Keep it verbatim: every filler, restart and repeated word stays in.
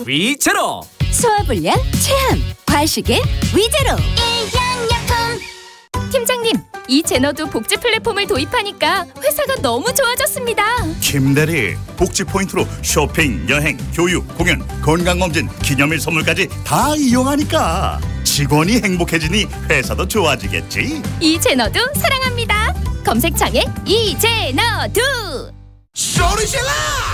위제로. 소화불량, 체함, 과식의 위제로. 팀장님, 이 제너도 복지 플랫폼을 도입하니까 회사가 너무 좋아졌습니다. 김대리, 복지 포인트로 쇼핑, 여행, 교육, 공연, 건강검진, 기념일 선물까지 다 이용하니까 직원이 행복해지니 회사도 좋아지겠지. 이 제너도 사랑합니다. 검색창에 이 제너도. 소리질러.